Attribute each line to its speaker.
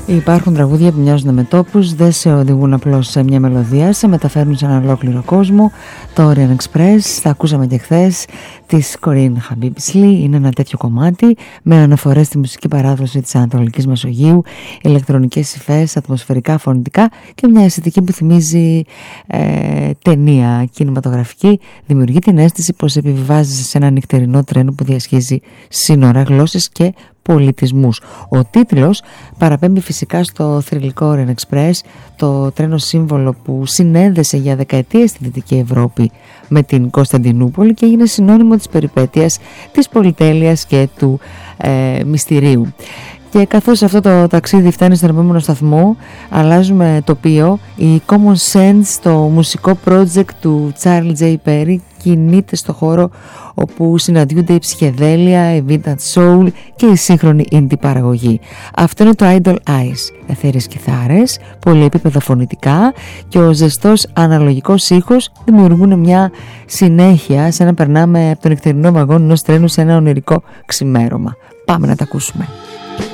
Speaker 1: Υπάρχουν τραγούδια που μοιάζουν με τόπους, δεν σε οδηγούν απλώς σε μια μελωδία, σε μεταφέρουν σε έναν ολόκληρο κόσμο. Το Orient Express, τα ακούσαμε και χθες, της Corinne Habibsly, είναι ένα τέτοιο κομμάτι με αναφορές στη μουσική παράδοση της Ανατολικής Μεσογείου, ηλεκτρονικές υφές, ατμοσφαιρικά φωνητικά και μια αισθητική που θυμίζει ταινία κινηματογραφική. Δημιουργεί την αίσθηση πως επιβιβάζεσαι σε ένα νυχτερινό τρένο που διασχίζει σύνορα, γλώσσες και πολιτισμούς. Ο τίτλος παραπέμπει φυσικά στο θρυλικό Orient Express, το τρένο σύμβολο που συνέδεσε για δεκαετίες τη Δυτική Ευρώπη με την Κωνσταντινούπολη και έγινε συνώνυμο της περιπέτειας, της πολυτέλειας και του μυστηρίου. Και καθώς αυτό το ταξίδι φτάνει στον επόμενο σταθμό, αλλάζουμε τοπίο. Η Common Sense, το μουσικό project του Charlie J. Perry, κινείται στο χώρο όπου συναντιούνται η ψυχεδέλεια, η vintage soul και η σύγχρονη indie παραγωγή. Αυτό είναι το Idle Eyes. Εθέρειες κιθάρες, πολυεπίπεδα φωνητικά και ο ζεστός αναλογικός ήχος δημιουργούν μια συνέχεια, σαν να περνάμε από το νυχτερινό βαγόνι ενός τρένου σε ένα ονειρικό ξημέρωμα. Πάμε να τα ακούσουμε.